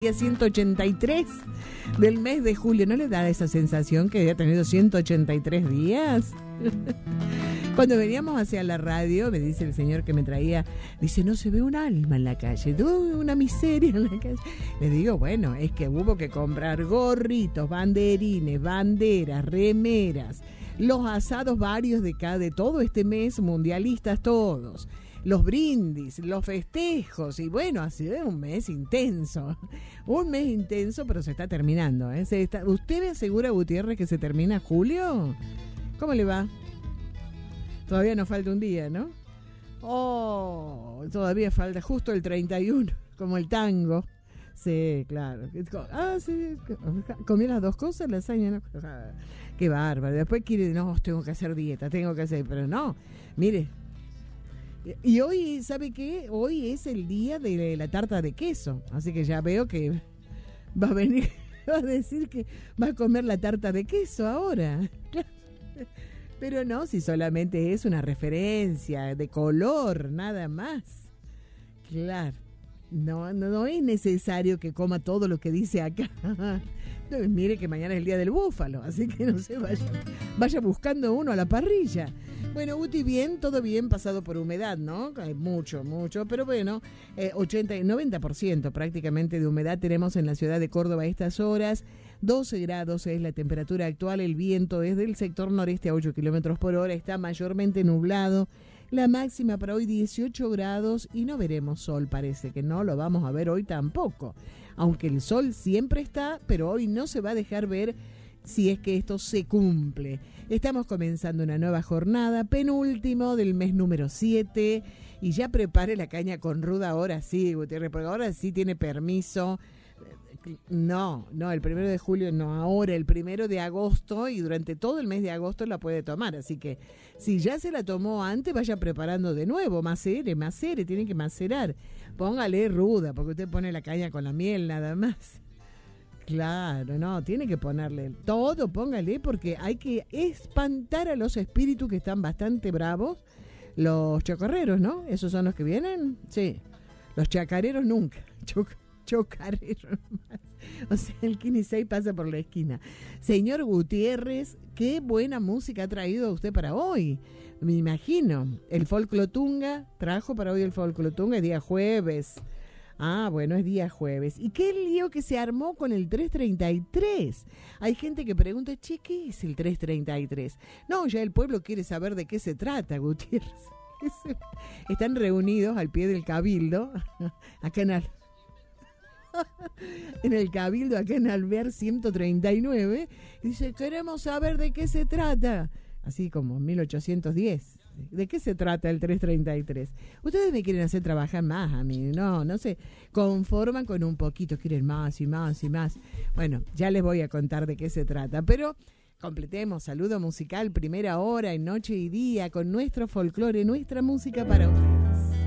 día 183 del mes de julio. ¿No le da esa sensación que había tenido 183 días? Cuando veníamos hacia la radio, me dice el señor que me traía, dice, no se ve un alma en la calle, una miseria en la calle. Le digo, bueno, es que hubo que comprar gorritos, banderines, banderas, remeras, los asados varios de todo este mes, mundialistas todos, los brindis, los festejos, y bueno, ha sido un mes intenso, pero se está terminando, ¿eh? ¿Usted me asegura, Gutiérrez, que se termina julio? ¿Cómo le va? Todavía nos falta un día, ¿no? Oh, todavía falta justo el 31, como el tango. Sí, claro. Sí, comió las dos cosas, lasaña, ¿no? Qué bárbaro. Después quiere, no, tengo que hacer dieta, pero no, mire. Y hoy, ¿sabe qué? Hoy es el día de la tarta de queso, así que ya veo que va a venir, va a decir que va a comer la tarta de queso ahora. Pero no, si solamente es una referencia de color, nada más. Claro, no es necesario que coma todo lo que dice acá. No, mire que mañana es el día del búfalo, así que no se vaya buscando uno a la parrilla. Bueno, Uti, bien, todo bien, pasado por humedad, ¿no? Hay mucho, pero bueno, 90% prácticamente de humedad tenemos en la ciudad de Córdoba a estas horas. 12 grados es la temperatura actual, el viento es del sector noreste a 8 kilómetros por hora, está mayormente nublado. La máxima para hoy 18 grados y no veremos sol, parece que no lo vamos a ver hoy tampoco. Aunque el sol siempre está, pero hoy no se va a dejar ver si es que esto se cumple. Estamos comenzando una nueva jornada, penúltimo del mes número 7, y ya prepare la caña con ruda ahora sí, Gutiérrez, porque ahora sí tiene permiso. No, el 1 de julio no, ahora el 1 de agosto, y durante todo el mes de agosto la puede tomar, así que si ya se la tomó antes, vaya preparando de nuevo, macere, tiene que macerar, póngale ruda, porque usted pone la caña con la miel nada más. Claro, no, tiene que ponerle todo, póngale, porque hay que espantar a los espíritus que están bastante bravos, los chocarreros, ¿no? ¿Esos son los que vienen? Sí, los chacareros nunca, chocarero nomás. O sea, el Quinisei pasa por la esquina. Señor Gutiérrez, qué buena música ha traído usted para hoy. Me imagino. El Folclotunga trajo para hoy el Folclotunga, es día jueves. Ah, bueno, es día jueves. ¿Y qué lío que se armó con el 333? Hay gente que pregunta, che, ¿qué es el 333? No, ya el pueblo quiere saber de qué se trata, Gutiérrez. Están reunidos al pie del Cabildo, acá en el Cabildo, acá en Alvear 139, y dice, queremos saber de qué se trata. Así como en 1810. ¿De qué se trata el 333? Ustedes me quieren hacer trabajar más a mí, no se conforman con un poquito, quieren más y más y más. Bueno, ya les voy a contar de qué se trata, pero completemos saludo musical, primera hora en Noche y Día, con nuestro folclore, nuestra música para ustedes.